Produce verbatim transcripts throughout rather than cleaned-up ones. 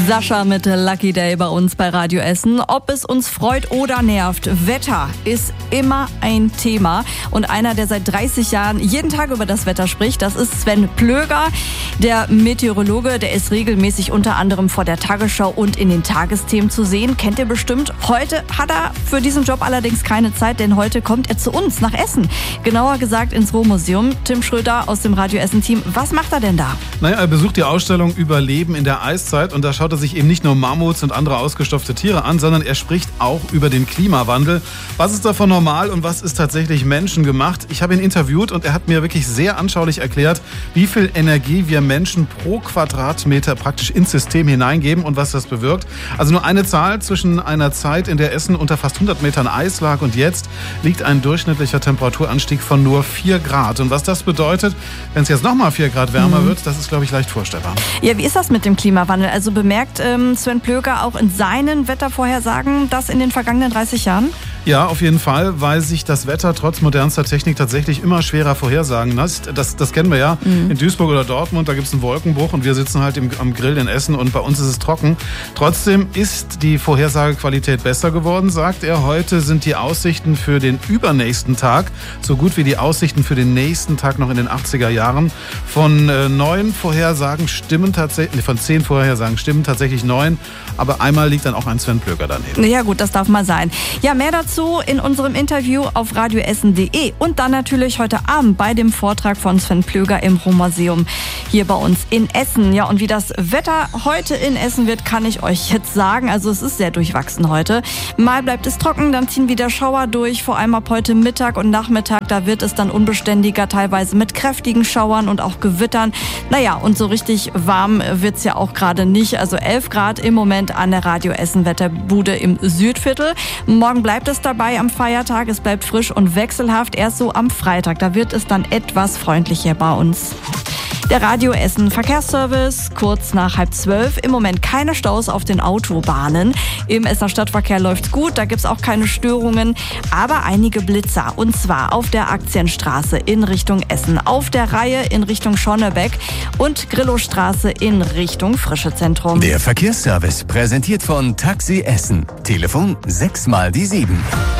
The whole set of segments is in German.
Sascha mit Lucky Day bei uns bei Radio Essen. Ob es uns freut oder nervt, Wetter ist immer ein Thema. Und einer, der seit dreißig Jahren jeden Tag über das Wetter spricht, das ist Sven Plöger. Der Meteorologe, der ist regelmäßig unter anderem vor der Tagesschau und in den Tagesthemen zu sehen. Kennt ihr bestimmt. Heute hat er für diesen Job allerdings keine Zeit, denn heute kommt er zu uns nach Essen. Genauer gesagt ins Ruhrmuseum. Tim Schröder aus dem Radio Essen-Team. Was macht er denn da? Naja, er besucht die Ausstellung Überleben in der Eiszeit und da schaut er sich eben nicht nur Mammuts und andere ausgestopfte Tiere an, sondern er spricht auch über den Klimawandel. Was ist davon normal und was ist tatsächlich menschengemacht? Ich habe ihn interviewt und er hat mir wirklich sehr anschaulich erklärt, wie viel Energie wir Menschen pro Quadratmeter praktisch ins System hineingeben und was das bewirkt. Also nur eine Zahl: zwischen einer Zeit, in der Essen unter fast hundert Metern Eis lag und jetzt liegt ein durchschnittlicher Temperaturanstieg von nur vier Grad. Und was das bedeutet, wenn es jetzt nochmal vier Grad wärmer mhm. wird, das ist, glaube ich, leicht vorstellbar. Ja, wie ist das mit dem Klimawandel? Also bemerkt ähm, Sven Plöger auch in seinen Wettervorhersagen das in den vergangenen dreißig Jahren? Ja, auf jeden Fall, weil sich das Wetter trotz modernster Technik tatsächlich immer schwerer vorhersagen lässt. Das, das kennen wir ja mhm. in Duisburg oder Dortmund, da gibt es einen Wolkenbruch und wir sitzen halt im, am Grill in Essen und bei uns ist es trocken. Trotzdem ist die Vorhersagequalität besser geworden, sagt er. Heute sind die Aussichten für den übernächsten Tag so gut wie die Aussichten für den nächsten Tag noch in den achtziger Jahren. Von äh, neun Vorhersagen stimmen tatsächlich, von zehn Vorhersagen stimmen tatsächlich neun, aber einmal liegt dann auch ein Sven Plöger daneben. Ja gut, das darf mal sein. Ja, mehr dazu in unserem Interview auf radioessen punkt de und dann natürlich heute Abend bei dem Vortrag von Sven Plöger im Ruhrmuseum hier bei uns in Essen. Ja, und wie das Wetter heute in Essen wird, kann ich euch jetzt sagen. Also es ist sehr durchwachsen heute. Mal bleibt es trocken, dann ziehen wieder Schauer durch, vor allem ab heute Mittag und Nachmittag. Da wird es dann unbeständiger, teilweise mit kräftigen Schauern und auch Gewittern. Naja, und so richtig warm wird es ja auch gerade nicht. Also elf Grad im Moment an der Radio Essen Wetterbude im Südviertel. Morgen bleibt es dabei am Feiertag. Es bleibt frisch und wechselhaft. Erst so am Freitag. Da wird es dann etwas freundlicher bei uns. Der Radio Essen Verkehrsservice, kurz nach halb zwölf. Im Moment keine Staus auf den Autobahnen. Im Essener Stadtverkehr läuft's gut, da gibt's auch keine Störungen. Aber einige Blitzer. Und zwar auf der Aktienstraße in Richtung Essen, auf der Reihe in Richtung Schonnebeck und Grillowstraße in Richtung Frischezentrum. Der Verkehrsservice präsentiert von Taxi Essen. Telefon sechs mal die sieben.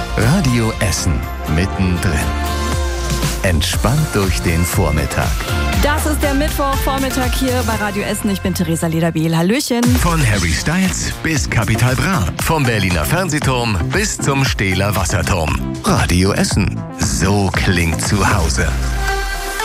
Radio Essen mittendrin. Entspannt durch den Vormittag. Das ist der Mittwochvormittag hier bei Radio Essen. Ich bin Theresa Lederbiel. Hallöchen. Von Harry Styles bis Capital Bra. Vom Berliner Fernsehturm bis zum Stehler Wasserturm. Radio Essen. So klingt zu Hause.